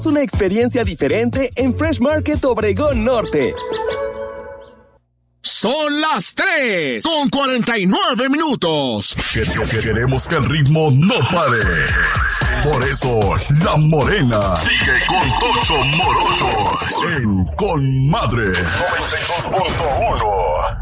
Una experiencia diferente en Fresh Market Obregón Norte. Son las 3:49. Queremos que el ritmo no pare. Por eso, La Morena sigue con Tocho Morocho en Con Madre 92.1.